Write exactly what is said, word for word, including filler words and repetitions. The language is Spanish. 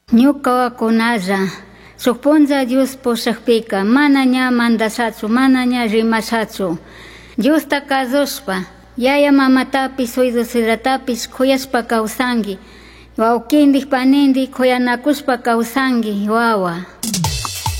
Ñuka wakunalla sukpunlla Dios pushakpika mana ña mandashachu, mana ña rimashachu. Diosta kazushpa, yaya mamatapis suydusiratapish kuyashpa kawsanki. Wawkindik panindik kuyanakushpa kawsanki wawa.